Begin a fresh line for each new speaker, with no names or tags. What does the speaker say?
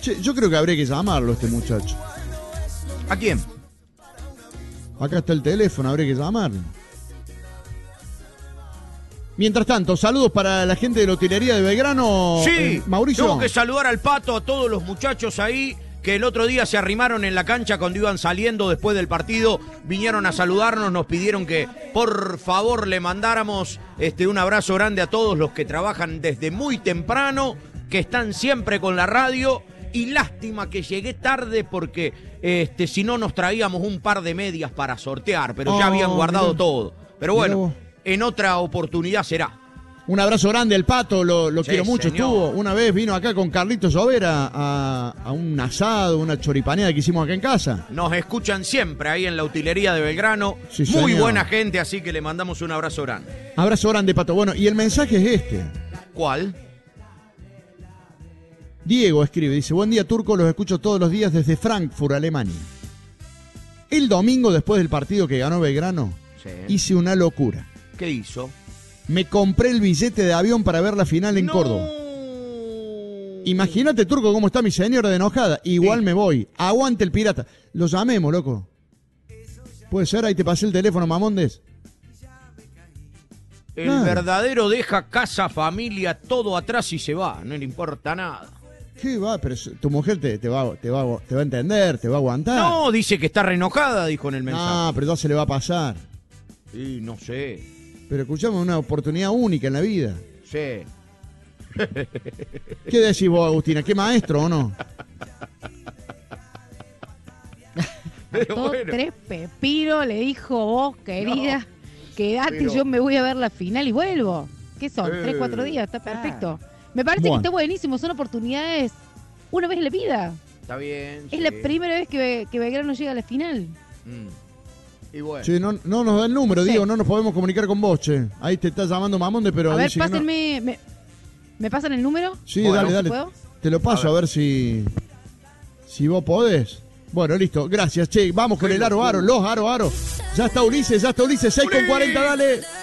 Che, yo creo que habría que llamarlo a este muchacho.
¿A quién?
Acá está el teléfono, habría que llamarlo. Mientras tanto, saludos para la gente de la utilería de Belgrano.
Sí,
Mauricio.
tengo que saludar al Pato, a todos los muchachos ahí que el otro día se arrimaron en la cancha cuando iban saliendo después del partido, vinieron a saludarnos, nos pidieron que por favor le mandáramos un abrazo grande a todos los que trabajan desde muy temprano, que están siempre con la radio, y lástima que llegué tarde porque si no nos traíamos un par de medias para sortear, pero ya habían guardado todo. Pero bueno, en otra oportunidad será.
Un abrazo grande al Pato, lo
Sí,
quiero mucho.
señor.
Estuvo una vez, vino acá con Carlitos Llovera a un asado, una choripaneada que hicimos acá en casa.
Nos escuchan siempre ahí en la utilería de Belgrano.
Sí,
Muy
señor.
buena gente, así que le mandamos un abrazo grande.
Abrazo grande, Pato. Bueno, y el mensaje es este.
¿Cuál?
Diego escribe, dice: buen día, Turco, los escucho todos los días desde Frankfurt, Alemania. El domingo, después del partido que ganó Belgrano,
Sí.
hice una locura.
¿Qué hizo?
Me compré el billete de avión para ver la final en Córdoba. Imagínate, Turco, cómo está mi señora de enojada. Igual
Sí.
me voy. Aguante el pirata. Lo llamemos, loco. Puede ser, ahí te pasé el teléfono, Mamondes.
El
Claro.
verdadero deja casa, familia, todo atrás y se va. No le importa nada.
¿Qué va? Pero tu mujer te va a entender, te va a aguantar.
No, dice que está re enojada, dijo en el mensaje.
No, pero ya se le va a pasar.
Sí, no sé.
Pero escuchame, una oportunidad única en la vida.
Sí.
¿Qué decís vos, Agustina? ¿Qué maestro o no?
Pero
Todo
bueno.
tres pepinos, le dijo vos, querida, quedate,
pero-
yo me voy a ver la final y vuelvo. ¿Qué son? 3, 4 días, está perfecto. Me parece
Bueno.
que está buenísimo, son oportunidades una vez en la vida.
Está bien.
Es
sí.
la primera vez que Belgrano llega a la final.
Y bueno.
Che, no nos da el número,
Sí.
Diego, no nos podemos comunicar con vos, che. Ahí te está llamando Mamonde, pero
A ver,
dice que no.
pásenme, ¿me pasan el número?
Sí,
Bueno,
dale.
¿puedo?
Te lo paso a ver si vos podés. Bueno, listo, gracias, che. Vamos con
Qué
el aro,
locura.
los aro. Ya está Ulises, 6:40, dale.